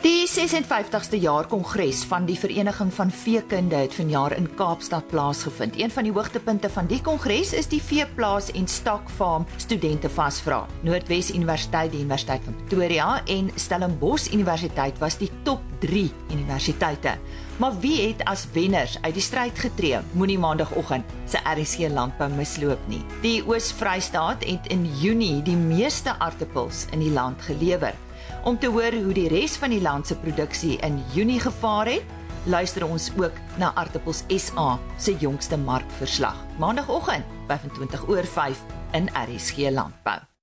Die 56ste jaar kongres van die Vereniging van Veekunde het vanjaar in Kaapstad plaasgevind. Een van die hoogtepunte van die kongres is die veeplaas en stakfarm studente vasvra. Noordwes Universiteit, die Universiteit van Pretoria en Stellenbosch Universiteit was die top 3 universiteite. Maar wie het as wenners uit die stryd getree? Moenie maandagooggend se RSG landbou misloop nie. Die Oos-Vrystaat het in Junie die meeste aartappels in die land gelewer. Om te hoor hoe die res van die land se produksie in Junie gevaar het, luister ons ook na Aartappels SA se jongste markverslag. Maandagooggend 5:25 in RSG Landbou.